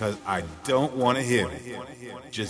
because I don't want to hear it. Just